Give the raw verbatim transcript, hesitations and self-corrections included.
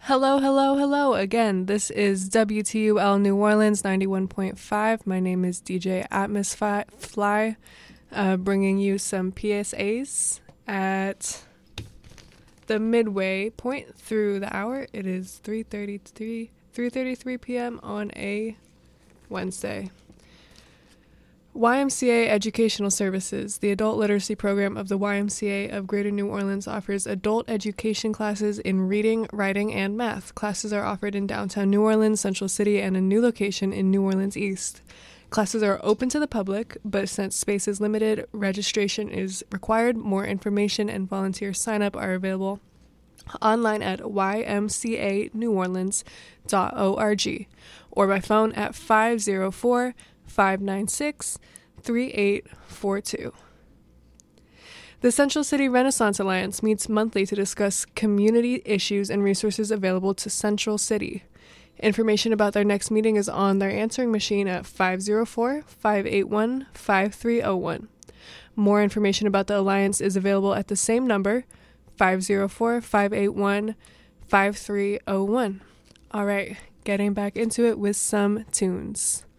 Hello, hello, hello again. This is W T U L New Orleans ninety-one point five. My name is D J Atmosfly, uh, bringing you some P S As at the midway point through the hour. It is three thirty-three p.m. on a Wednesday. Y M C A Educational Services. The adult literacy program of the Y M C A of Greater New Orleans offers adult education classes in reading, writing, and math. Classes are offered in downtown New Orleans, Central City, and a new location in New Orleans East. Classes are open to the public, but since space is limited, registration is required. More information and volunteer sign-up are available online at y m c a new orleans dot org or by phone at five oh four, five nine six, three eight four two. The Central City Renaissance Alliance meets monthly to discuss community issues and resources available to Central City. Information about their next meeting is on their answering machine at five oh four, five eight one, five three oh one. More information about the Alliance is available at the same number, five oh four, five eight one, five three oh one. All right, getting back into it with some tunes.